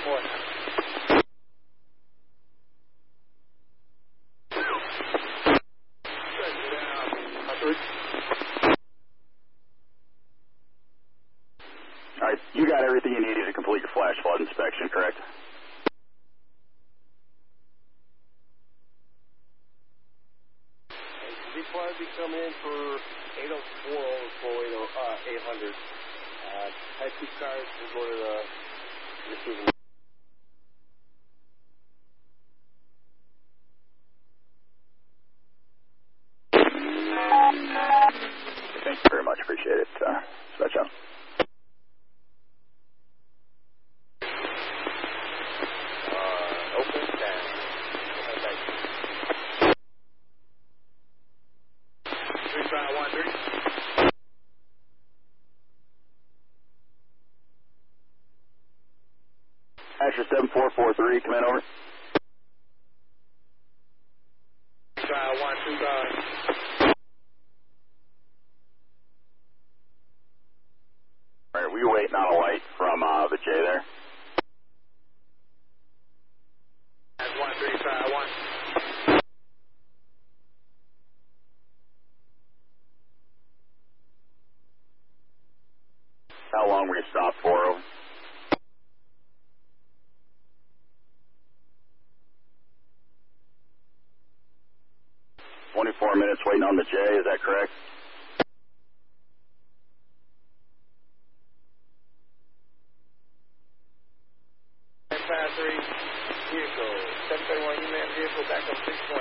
Alright, you got everything you needed to complete your flash flood inspection, correct? Before I be coming in for 804 overflow 800. Had 2 cars to go to the receiving. Thank you very much. Appreciate it. Dispatch out. Open stand. Three five 130. Asher 7443, come in over. 512. Alright, we waiting on a light from the J there. 1351. How long were you stopped for? Over? $24 minutes waiting on the J, is that correct? Vehicle 731 human vehicle back up 620.